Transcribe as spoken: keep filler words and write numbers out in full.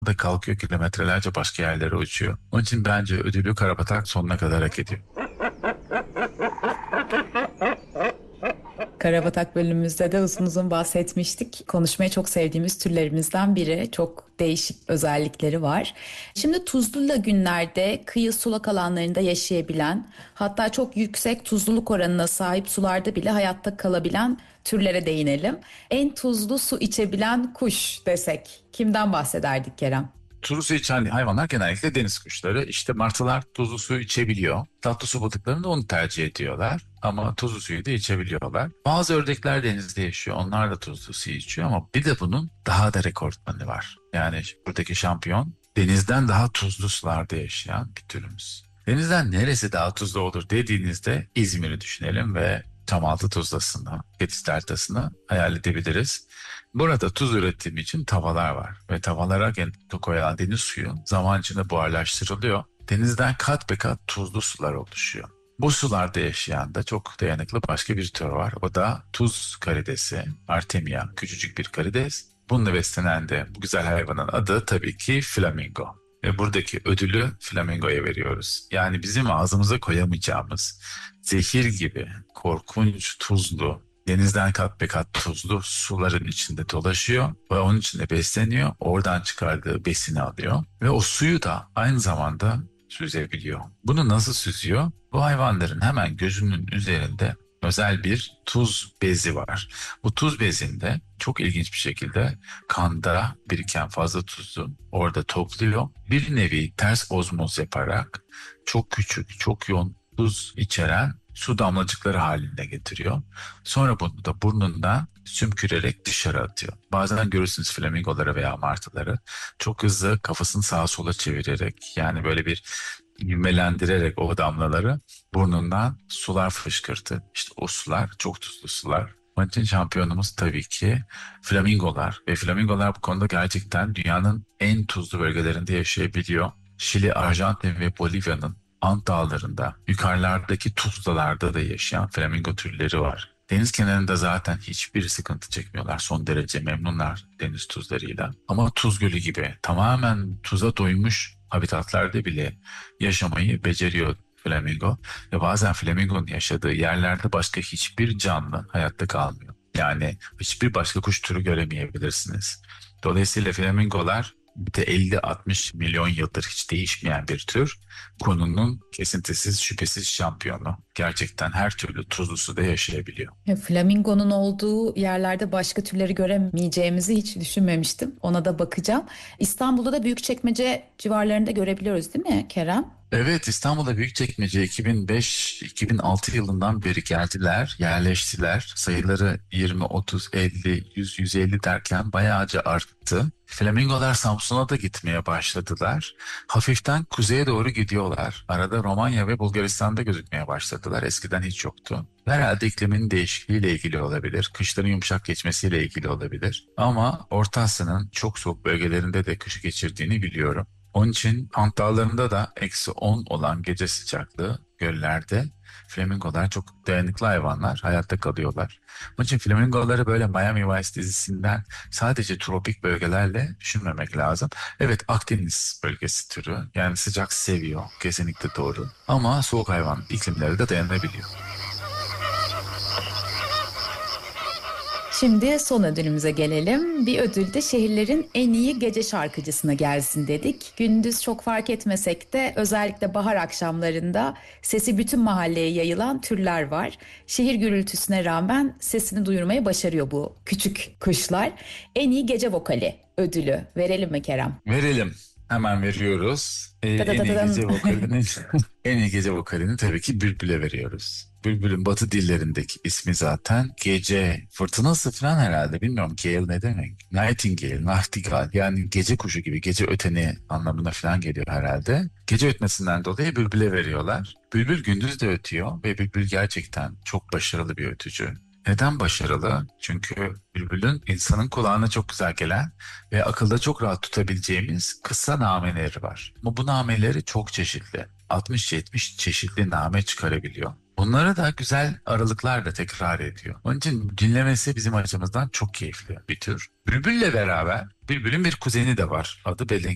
da kalkıyor kilometrelerce başka yerlere uçuyor. Onun için bence ödülü karabatak sonuna kadar hak ediyor. Karabatak bölümümüzde de uzun uzun bahsetmiştik. Konuşmayı çok sevdiğimiz türlerimizden biri. Çok değişik özellikleri var. Şimdi tuzlu lagünlerde, kıyı sulak alanlarında yaşayabilen, hatta çok yüksek tuzluluk oranına sahip sularda bile hayatta kalabilen türlere değinelim. En tuzlu su içebilen kuş desek kimden bahsederdik Kerem? Tuzlu su içen hayvanlar genellikle deniz kuşları. İşte martılar tuzlu su içebiliyor. Tatlı su balıklarında onu tercih ediyorlar. Ama tuzlu suyu da içebiliyorlar. Bazı ördekler denizde yaşıyor. Onlar da tuzlu su içiyor ama bir de bunun daha da rekortmanı var. Yani buradaki şampiyon denizden daha tuzlu sularda yaşayan bir türümüz. Denizden neresi daha tuzlu olur dediğinizde İzmir'i düşünelim ve Çamaltı Tuzlası'nı, Fethiye Deltası'nı hayal edebiliriz. Burada tuz üretimi için tavalar var ve tavalara genellikle koyulan deniz suyu zaman içinde buharlaştırılıyor. Denizden kat be kat tuzlu sular oluşuyor. Bu sularda yaşayan da çok dayanıklı başka bir tür var. O da tuz karidesi, Artemia, küçücük bir karides. Bununla beslenen de bu güzel hayvanın adı tabii ki flamingo. Ve buradaki ödülü flamingoya veriyoruz. Yani bizim ağzımıza koyamayacağımız zehir gibi korkunç tuzlu, denizden kat be kat tuzlu suların içinde dolaşıyor ve onun içinde besleniyor. Oradan çıkardığı besini alıyor ve o suyu da aynı zamanda süzebiliyor. Bunu nasıl süzüyor? Bu hayvanların hemen gözünün üzerinde özel bir tuz bezi var. Bu tuz bezinde çok ilginç bir şekilde kanda biriken fazla tuzu orada topluyor. Bir nevi ters ozmoz yaparak çok küçük, çok yoğun tuz içeren su damlacıkları haline getiriyor. Sonra bunu da burnundan sümkürerek dışarı atıyor. Bazen görürsünüz flamingoları veya martıları çok hızlı kafasını sağa sola çevirerek yani böyle bir ivmelendirerek o damlaları burnundan sular fışkırtı. İşte o sular çok tuzlu sular. Onun için şampiyonumuz tabii ki flamingolar ve flamingolar bu konuda gerçekten dünyanın en tuzlu bölgelerinde yaşayabiliyor. Şili, Arjantin ve Bolivya'nın Ant dağlarında, yukarılardaki tuzlalarda da yaşayan flamingo türleri var. Deniz kenarında zaten hiçbir sıkıntı çekmiyorlar. Son derece memnunlar deniz tuzlarıyla. Ama Tuz Gölü gibi tamamen tuza doymuş habitatlarda bile yaşamayı beceriyor flamingo. Ve bazen flamingonun yaşadığı yerlerde başka hiçbir canlı hayatta kalmıyor. Yani hiçbir başka kuş türü göremeyebilirsiniz. Dolayısıyla flamingolar bir de elli altmış milyon yıldır hiç değişmeyen bir tür. Konunun kesintisiz şüphesiz şampiyonu. Gerçekten her türlü tuzlu suda yaşayabiliyor. Ya, flamingonun olduğu yerlerde başka türleri göremeyeceğimizi hiç düşünmemiştim. Ona da bakacağım. İstanbul'da da Büyükçekmece civarlarında görebiliyoruz değil mi Kerem? Evet, İstanbul'da Büyükçekmece iki bin beş iki bin altı yılından beri geldiler, yerleştiler. Sayıları yirmi, otuz, elli, yüz, yüz elli derken bayağıca arttı. Flamingolar Samsun'a da gitmeye başladılar. Hafiften kuzeye doğru gidiyorlar. Arada Romanya ve Bulgaristan'da gözükmeye başladılar. Eskiden hiç yoktu. Herhalde iklimin değişikliğiyle ilgili olabilir. Kışların yumuşak geçmesiyle ilgili olabilir. Ama Orta Asya'nın çok soğuk bölgelerinde de kışı geçirdiğini biliyorum. Onun için Ant Dağları'nda da eksi on olan gece sıcaklığı göllerde flamingolar çok dayanıklı hayvanlar, hayatta kalıyorlar. Onun için flamingoları böyle Miami Vice dizisinden sadece tropik bölgelerle düşünmemek lazım. Evet, Akdeniz bölgesi türü, yani sıcak seviyor, kesinlikle doğru. Ama soğuk hayvan iklimleri de dayanabiliyor. Şimdi son ödülümüze gelelim. Bir ödül de şehirlerin en iyi gece şarkıcısına gelsin dedik. Gündüz çok fark etmesek de özellikle bahar akşamlarında sesi bütün mahalleye yayılan türler var. Şehir gürültüsüne rağmen sesini duyurmayı başarıyor bu küçük kuşlar. En iyi gece vokali ödülü verelim mi Kerem? Verelim. Hemen veriyoruz. Ee, en iyi Tadadadadam. gece vokalini en iyi gece vokalini tabii ki Bülbül'e veriyoruz. Bülbül'ün Batı dillerindeki ismi zaten gece fırtınası falan herhalde, bilmiyorum gale ne demek. Nightingale, Nachtigall, yani gece kuşu gibi, gece öteni anlamına falan geliyor herhalde. Gece ötmesinden dolayı Bülbül'e veriyorlar. Bülbül gündüz de ötüyor ve Bülbül gerçekten çok başarılı bir ötücü. Neden başarılı? Çünkü bülbülün insanın kulağına çok güzel gelen ve akılda çok rahat tutabileceğimiz kısa nameleri var. Ama bu nameleri çok çeşitli. altmış yetmiş çeşitli name çıkarabiliyor. Bunları da güzel aralıklarla tekrar ediyor. Onun için dinlemesi bizim açımızdan çok keyifli bir tür. Bülbülle beraber Bülbül'ün bir kuzeni de var. Adı